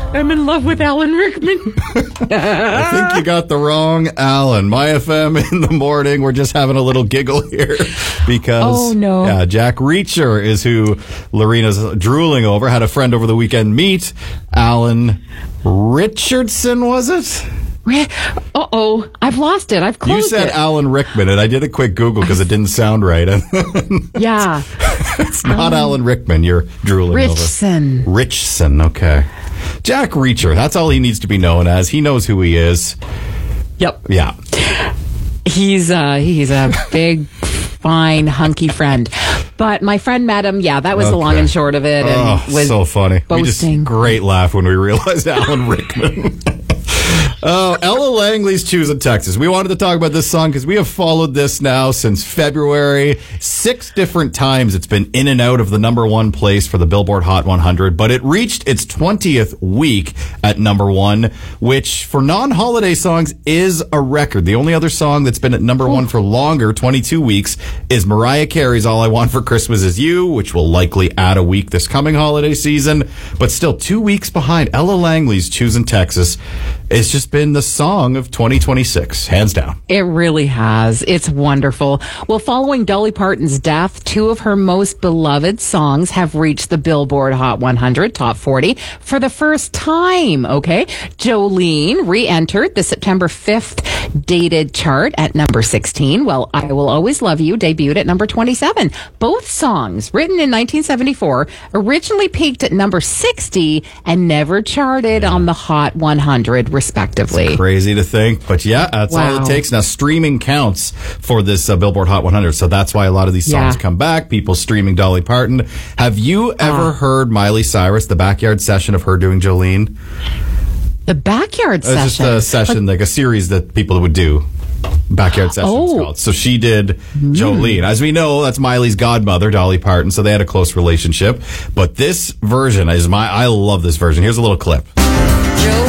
I'm in love with Alan Rickman. I think you got the wrong Alan. My FM in the morning. We're just having a little giggle here because Jack Reacher is who Lorena's drooling over. Had a friend over the weekend meet Alan Richardson, was it? I've lost it. I've closed it. You said Alan Rickman, and I did a quick Google because it didn't sound right. Yeah. It's not Alan Rickman you're drooling Richson. over. Richson, okay. Jack Reacher, that's all he needs to be known as. He knows who he is. Yep. Yeah. He's a big, fine, hunky friend. But my friend met him. Yeah, that was the long and short of it. And was so funny. Boasting. We just great laugh when we realized Alan Rickman. Ella Langley's Choosing Texas. We wanted to talk about this song because we have followed this now since February. 6 different times it's been in and out of the number 1 place for the Billboard Hot 100, but it reached its 20th week at number 1, which for non-holiday songs is a record. The only other song that's been at number 1 for longer, 22 weeks, is Mariah Carey's All I Want for Christmas Is You, which will likely add a week this coming holiday season, but still 2 weeks behind Ella Langley's Choosing Texas. It's just been the song of 2026, hands down. It really has. It's wonderful. Well, following Dolly Parton's death, 2 of her most beloved songs have reached the Billboard Hot 100 Top 40 for the first time, okay? Jolene re-entered the September 5th dated chart at number 16, while I Will Always Love You debuted at number 27. Both songs, written in 1974, originally peaked at number 60 and never charted on the Hot 100, respectively. It's crazy to think, but that's all it takes. Now, streaming counts for this Billboard Hot 100, so that's why a lot of these songs come back. People streaming Dolly Parton. Have you ever heard Miley Cyrus, the backyard session of her doing Jolene? The backyard session? It's just a session, like a series that people would do. Backyard session it's called. So she did Jolene. As we know, that's Miley's godmother, Dolly Parton, so they had a close relationship. But this version is I love this version. Here's a little clip.